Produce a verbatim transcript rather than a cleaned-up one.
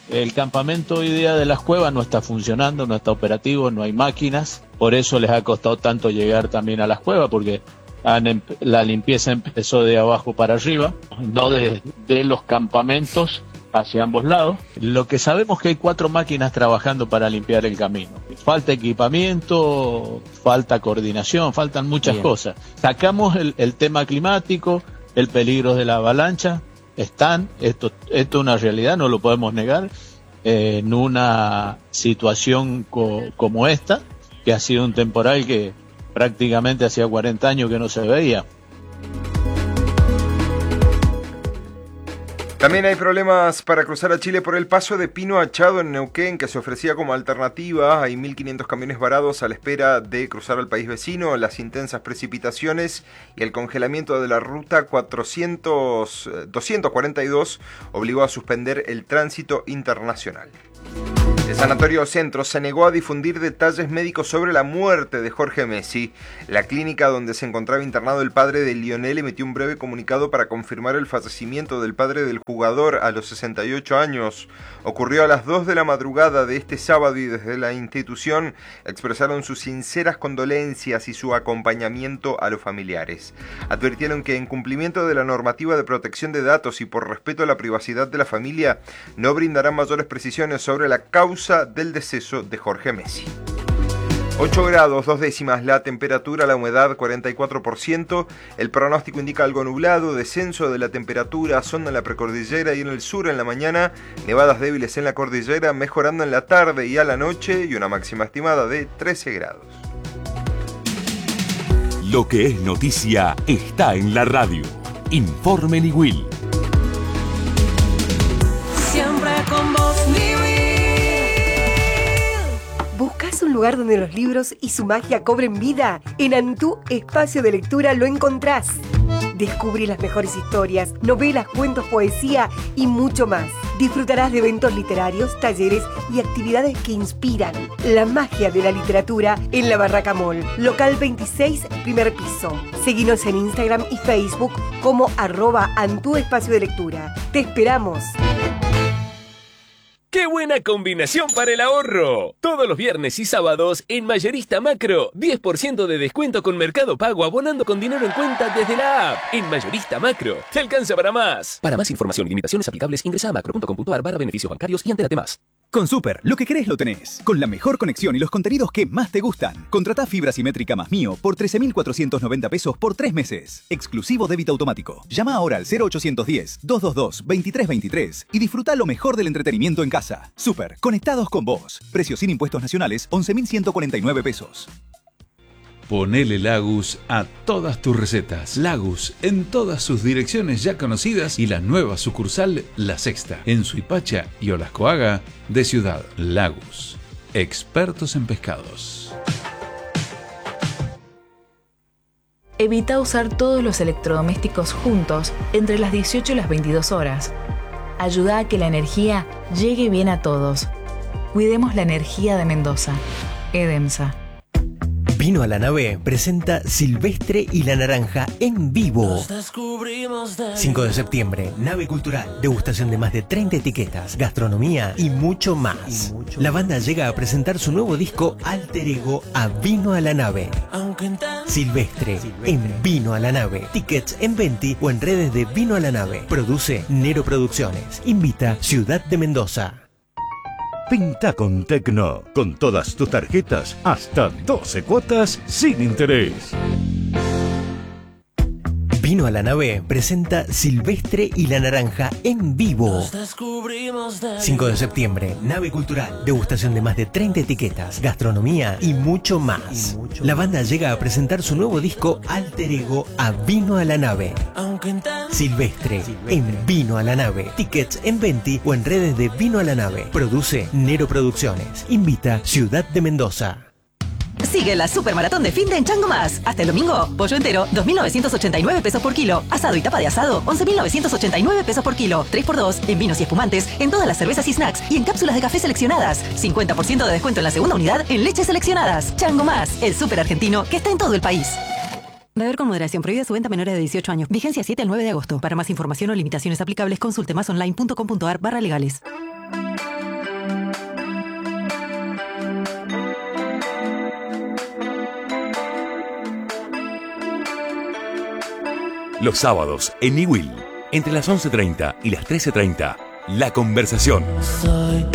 El campamento hoy día de las cuevas no está funcionando, no está operativo, no hay máquinas, por eso les ha costado tanto llegar también a las cuevas, porque han, la limpieza empezó de abajo para arriba, no de, de los campamentos hacia ambos lados. Lo que sabemos es que hay cuatro máquinas trabajando para limpiar el camino. Falta equipamiento, falta coordinación, faltan muchas Bien. cosas. Sacamos el, el tema climático, el peligro de la avalancha, están, esto, esto es una realidad, no lo podemos negar, eh, en una situación co, como esta, que ha sido un temporal que prácticamente hacía cuarenta años que no se veía. También hay problemas para cruzar a Chile por el paso de Pino Achado en Neuquén, que se ofrecía como alternativa. Hay mil quinientos camiones varados a la espera de cruzar al país vecino. Las intensas precipitaciones y el congelamiento de la ruta cuatrocientos, doscientos cuarenta y dos obligó a suspender el tránsito internacional. El Sanatorio Centro se negó a difundir detalles médicos sobre la muerte de Jorge Messi. La clínica donde se encontraba internado el padre de Lionel emitió un breve comunicado para confirmar el fallecimiento del padre del jugador a los sesenta y ocho años. Ocurrió a las dos de la madrugada de este sábado y desde la institución expresaron sus sinceras condolencias y su acompañamiento a los familiares. Advirtieron que en cumplimiento de la normativa de protección de datos y por respeto a la privacidad de la familia, no brindarán mayores precisiones sobre la causa del deceso de Jorge Messi. ocho grados, dos décimas la temperatura, la humedad cuarenta y cuatro por ciento. El pronóstico indica algo nublado, descenso de la temperatura, zona en la precordillera y en el sur en la mañana, nevadas débiles en la cordillera, mejorando en la tarde y a la noche y una máxima estimada de trece grados. Lo que es noticia está en la radio. Informe Niwil. Siempre con vos, Niwil. ¿Buscas un lugar donde los libros y su magia cobren vida? En Antú Espacio de Lectura lo encontrás. Descubrí las mejores historias, novelas, cuentos, poesía y mucho más. Disfrutarás de eventos literarios, talleres y actividades que inspiran la magia de la literatura en la Barraca Mall, local veintiséis, primer piso. Seguinos en Instagram y Facebook como arroba Antú Espacio de Lectura. ¡Te esperamos! ¡Qué buena combinación para el ahorro! Todos los viernes y sábados en Mayorista Macro, diez por ciento de descuento con Mercado Pago abonando con dinero en cuenta desde la app. En Mayorista Macro, te alcanza para más. Para más información y limitaciones aplicables, ingresa a macro punto com punto a r barra beneficios bancarios y entérate más. Con Super, lo que querés lo tenés. Con la mejor conexión y los contenidos que más te gustan. Contratá fibra simétrica más Mío por trece mil cuatrocientos noventa pesos por tres meses. Exclusivo débito automático. Llama ahora al cero ochocientos diez, doscientos veintidós, veintitrés veintitrés y disfruta lo mejor del entretenimiento en casa. Super, conectados con vos. Precio sin impuestos nacionales, once mil ciento cuarenta y nueve pesos. Ponele Lagus a todas tus recetas. Lagus en todas sus direcciones ya conocidas y la nueva sucursal La Sexta en Suipacha y Olascoaga de Ciudad. Lagus, expertos en pescados. Evita usar todos los electrodomésticos juntos entre las dieciocho y las veintidós horas. Ayuda a que la energía llegue bien a todos. Cuidemos la energía de Mendoza. Edemsa. Vino a la Nave presenta Silvestre y la Naranja en vivo. cinco de septiembre, Nave Cultural. Degustación de más de treinta etiquetas, gastronomía y mucho más. Y mucho la banda llega a presentar su nuevo disco Alter Ego a Vino a la Nave. Silvestre, Silvestre en Vino a la Nave. Tickets en Venti o en redes de Vino a la Nave. Produce Nero Producciones. Invita Ciudad de Mendoza. Pinta con Tecno, con todas tus tarjetas, hasta doce cuotas sin interés. Vino a la Nave presenta Silvestre y la Naranja en vivo. cinco de septiembre, Nave Cultural. Degustación de más de treinta etiquetas, gastronomía y mucho más. Y mucho la banda más. Llega a presentar su nuevo disco Alter Ego a Vino a la Nave. Silvestre, Silvestre en Vino a la Nave. Tickets en Venti o en redes de Vino a la Nave. Produce Nero Producciones. Invita Ciudad de Mendoza. Sigue la supermaratón de fin de en Chango Más. Hasta el domingo, pollo entero, dos mil novecientos ochenta y nueve pesos por kilo. Asado y tapa de asado, once mil novecientos ochenta y nueve pesos por kilo. tres por dos en vinos y espumantes, en todas las cervezas y snacks y en cápsulas de café seleccionadas. cincuenta por ciento de descuento en la segunda unidad en leches seleccionadas. Chango Más, el súper argentino que está en todo el país. Beber con moderación. Prohibida su venta a menores de dieciocho años. Vigencia siete al nueve de agosto. Para más información o limitaciones aplicables, consulte más online punto com punto a r barra legales. Los sábados en Niwil, entre las once treinta y las trece treinta, La Conversación. Soy